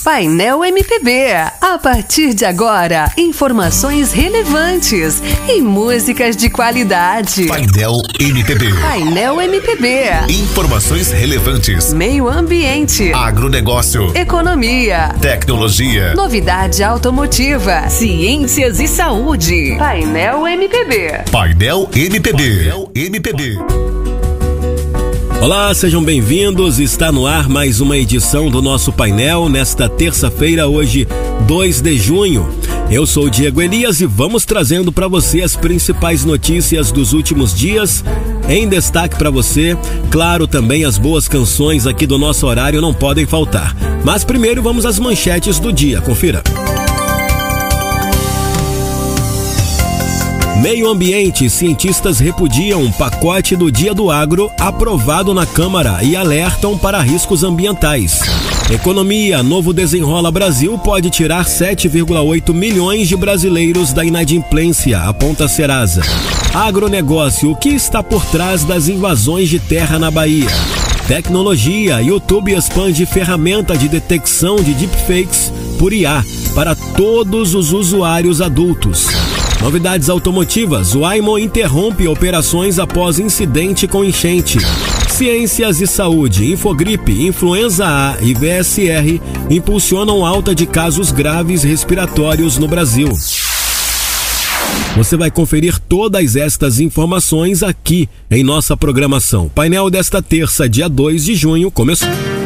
Painel MPB. A partir de agora, informações relevantes e músicas de qualidade. Painel MPB. Painel MPB. Informações relevantes. Meio ambiente. Agronegócio. Economia. Tecnologia. Novidade automotiva. Ciências e saúde. Painel MPB. Painel MPB. Painel MPB. Olá, sejam bem-vindos. Está no ar mais uma edição do nosso painel nesta terça-feira, hoje, 2 de junho. Eu sou o Diego Elias e vamos trazendo para você as principais notícias dos últimos dias. Em destaque para você, claro, também as boas canções aqui do nosso horário não podem faltar. Mas primeiro vamos às manchetes do dia, confira. Meio ambiente, cientistas repudiam um pacote do Dia do Agro aprovado na Câmara e alertam para riscos ambientais. Economia, novo Desenrola Brasil pode tirar 7,8 milhões de brasileiros da inadimplência, aponta Serasa. Agronegócio, o que está por trás das invasões de terra na Bahia? Tecnologia, YouTube expande ferramenta de detecção de deepfakes por IA para todos os usuários adultos. Novidades automotivas, o Aimo interrompe operações após incidente com enchente. Ciências e saúde, Infogripe, Influenza A e VSR impulsionam alta de casos graves respiratórios no Brasil. Você vai conferir todas estas informações aqui em nossa programação. Painel desta terça, dia 2 de junho, começou.